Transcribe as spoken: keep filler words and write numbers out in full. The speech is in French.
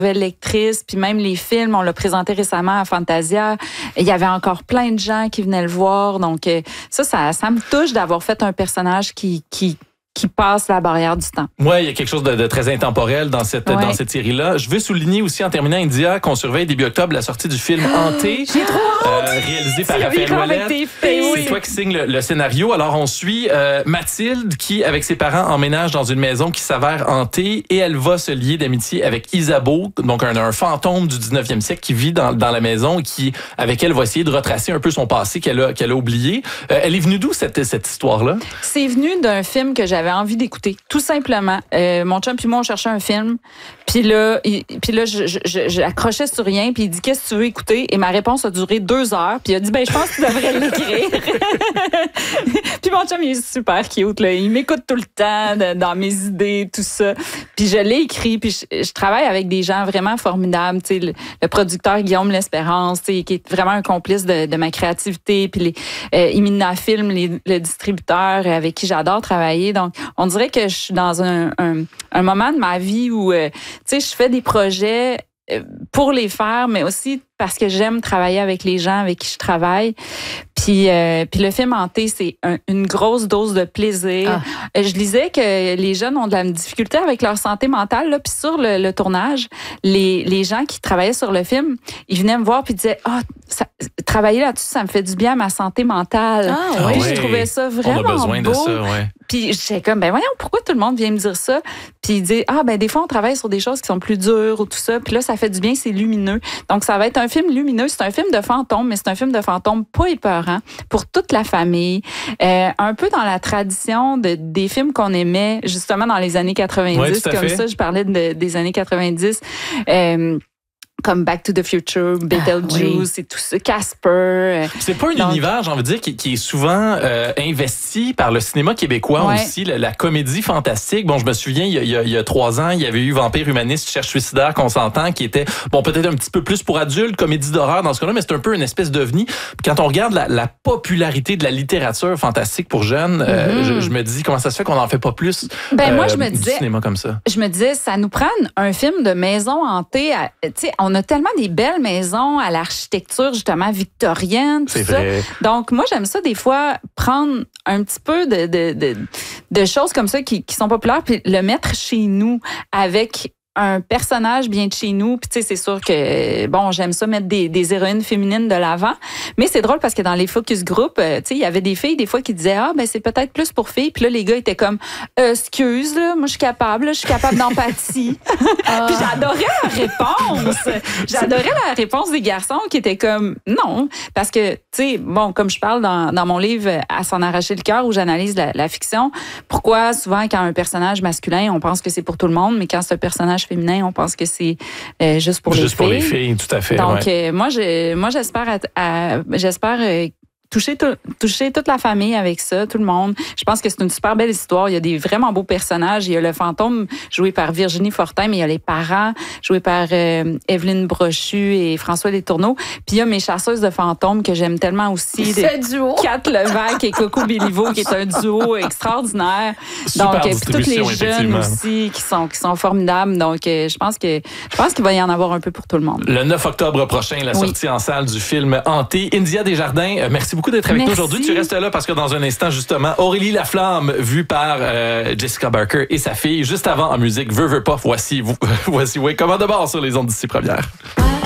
nouvelle lectrice, puis même les films, on l'a présenté récemment à Fantasia. Il y avait encore plein de gens qui venaient le voir. Donc, ça, ça, ça me touche d'avoir fait un personnage qui... qui qui passe la barrière du temps. Oui, il y a quelque chose de, de très intemporel dans cette, ouais. dans cette série-là. Je veux souligner aussi, en terminant, India, qu'on surveille début octobre la sortie du film Hanté. J'ai trop hâte! Euh, réalisé par Raphaël Ouellet. C'est toi qui signe le, le scénario. Alors, on suit euh, Mathilde qui, avec ses parents, emménage dans une maison qui s'avère hantée et elle va se lier d'amitié avec Isabeau, donc un, un fantôme du dix-neuvième siècle qui vit dans, dans la maison et qui, avec elle, va essayer de retracer un peu son passé qu'elle a, qu'elle a oublié. Euh, elle est venue d'où, cette, cette histoire-là? C'est venu d'un film que j'avais envie d'écouter, tout simplement. Euh, mon chum puis moi, on cherchait un film. Puis là, il, puis là, je, je, je, j'accrochais sur rien. Puis il dit, qu'est-ce que tu veux écouter? Et ma réponse a duré deux heures. Puis il a dit, ben je pense que tu devrais l'écrire. Puis mon chum, il est super cute. Là. Il m'écoute tout le temps de, dans mes idées, tout ça. Puis je l'ai écrit. Puis je, je travaille avec des gens vraiment formidables. Tu sais, le, le producteur Guillaume L'Espérance, tu sais, qui est vraiment un complice de, de ma créativité. Puis les euh, Imina Film, les, le distributeur avec qui j'adore travailler. Donc, on dirait que je suis dans un, un, un moment de ma vie où, euh, tu sais, je fais des projets pour les faire, mais aussi parce que j'aime travailler avec les gens avec qui je travaille. Puis, euh, puis le film Hanté, c'est un, une grosse dose de plaisir. Ah. Je lisais que les jeunes ont de la difficulté avec leur santé mentale. Là, puis sur le, le tournage, les, les gens qui travaillaient sur le film, ils venaient me voir puis disaient « Ah, oh, travailler là-dessus, ça me fait du bien à ma santé mentale. Ah, » Puis oui. je trouvais ça vraiment beau. On a besoin beau. de ça, ouais. Puis j'étais comme, ben voyons, pourquoi tout le monde vient me dire ça? Puis il dit, ah ben des fois, on travaille sur des choses qui sont plus dures ou tout ça. Puis là, ça fait du bien, c'est lumineux. Donc, ça va être un film lumineux. C'est un film de fantôme, mais c'est un film de fantôme pas épeurant pour toute la famille. Euh, un peu dans la tradition de, des films qu'on aimait, justement, dans les années quatre-vingt-dix. Ouais, comme fait. ça, je parlais de, des années quatre-vingt-dix. Euh, comme Back to the Future, Beetlejuice ah, oui. et tout ça, Casper. C'est pas un Donc, univers, j'ai envie de dire, qui, qui est souvent euh, investi par le cinéma québécois ouais. aussi, la, la comédie fantastique. Bon, je me souviens, il y, a, il, y a, il y a trois ans, il y avait eu Vampire humaniste, Cherche suicidaire, qu'on s'entend, qui était, bon, peut-être un petit peu plus pour adultes, comédie d'horreur dans ce cas-là, mais c'est un peu une espèce d'ovni. Puis quand on regarde la, la popularité de la littérature fantastique pour jeunes, mm-hmm. euh, je, je me dis, comment ça se fait qu'on n'en fait pas plus ben, euh, moi, je me du disais, cinéma comme ça? Je me disais, ça nous prend un film de maison hantée. Tu sais, on a tellement des belles maisons à l'architecture, justement, victorienne, tout C'est ça. vrai. Donc, moi, j'aime ça, des fois, prendre un petit peu de, de, de, de choses comme ça qui, qui sont populaires, puis le mettre chez nous avec un personnage bien de chez nous. Puis tu sais, c'est sûr que, bon, j'aime ça mettre des, des héroïnes féminines de l'avant. Mais c'est drôle parce que dans les focus group, tu sais, il y avait des filles, des fois, qui disaient, ah, ben c'est peut-être plus pour filles. Puis là, les gars étaient comme, euh, excuse, là, moi, je suis capable, là, je suis capable d'empathie. Ah. Puis j'adorais la réponse. J'adorais la réponse des garçons qui étaient comme, non. Parce que, tu sais, bon, comme je parle dans, dans mon livre À s'en arracher le cœur, où j'analyse la, la fiction, pourquoi souvent, quand un personnage masculin, on pense que c'est pour tout le monde, mais quand c'est un personnage féminin, on pense que c'est euh, juste pour juste les filles. Juste pour les filles, tout à fait. Donc, ouais. euh, moi, je, moi, j'espère, à, à, j'espère euh, toucher, tout, toucher toute la famille avec ça, tout le monde. Je pense que c'est une super belle histoire. Il y a des vraiment beaux personnages. Il y a le fantôme joué par Virginie Fortin, mais il y a les parents joués par euh, Evelyne Brochu et François Letourneau. Puis il y a mes chasseuses de fantômes que j'aime tellement aussi. Ce duo. Kat Levac et Coco Béliveau, qui est un duo extraordinaire. Super Donc, puis toutes les jeunes aussi qui sont, qui sont formidables. Donc, euh, je pense que je pense qu'il va y en avoir un peu pour tout le monde. Le neuf octobre prochain, la oui. sortie en salle du film Hanté. India Desjardins, euh, merci beaucoup d'être avec merci. nous aujourd'hui. Tu restes là parce que dans un instant, justement, Aurélie Laflamme, vue par euh, Jessica Barker et sa fille, juste avant en musique, Veux, veux pas, voici, voici, oui, commande de bord sur les ondes d'ici première.